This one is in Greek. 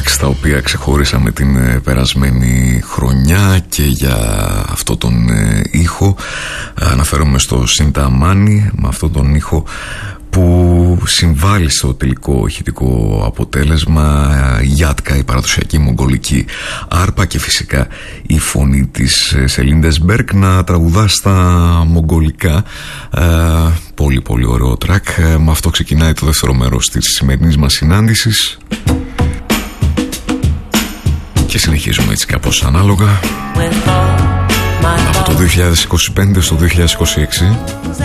tracks τα οποία ξεχωρίσαμε την περασμένη χρονιά και για αυτό τον ήχο. Αναφέρομαι στο Sinta Amani, με αυτόν τον ήχο που συμβάλλει στο τελικό ηχητικό αποτέλεσμα η Γιάτκα, η παραδοσιακή μογγολική άρπα, και φυσικά η φωνή της Σελίντες-Μπέρκ να τραγουδά στα μογγολικά. Πολύ πολύ ωραίο τρακ. Με αυτό ξεκινάει το δεύτερο μέρος της σημερινής μας συνάντησης και συνεχίζουμε έτσι κάπως ανάλογα από το 2025 στο 2026.